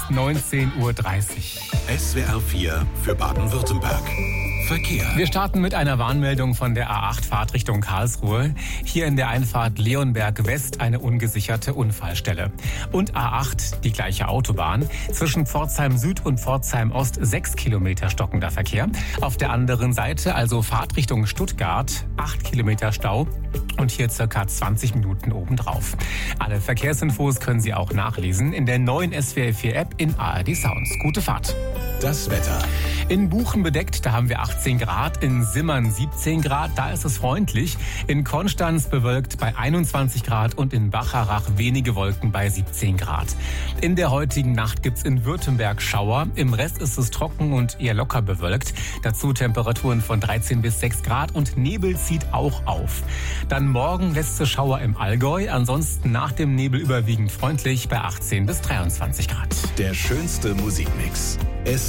19:30 Uhr. SWR 4 für Baden-Württemberg. Verkehr. Wir starten mit einer Warnmeldung von der A8 Fahrtrichtung Karlsruhe. Hier in der Einfahrt Leonberg West eine ungesicherte Unfallstelle. Und A8, die gleiche Autobahn. Zwischen Pforzheim Süd und Pforzheim Ost 6 Kilometer stockender Verkehr. Auf der anderen Seite, also Fahrtrichtung Stuttgart, 8 Kilometer Stau. Und hier circa 20 Minuten obendrauf. Alle Verkehrsinfos können Sie auch nachlesen in der neuen SWR 4 App in ARD Sounds. Gute Fahrt. Das Wetter. In Buchen bedeckt, da haben wir 18 Grad, in Simmern 17 Grad, da ist es freundlich. In Konstanz bewölkt bei 21 Grad und in Bacharach wenige Wolken bei 17 Grad. In der heutigen Nacht gibt's in Württemberg Schauer, im Rest ist es trocken und eher locker bewölkt. Dazu Temperaturen von 13 bis 6 Grad und Nebel zieht auch auf. Dann morgen letzte Schauer im Allgäu, ansonsten nach dem Nebel überwiegend freundlich bei 18 bis 23 Grad. Der schönste Musikmix.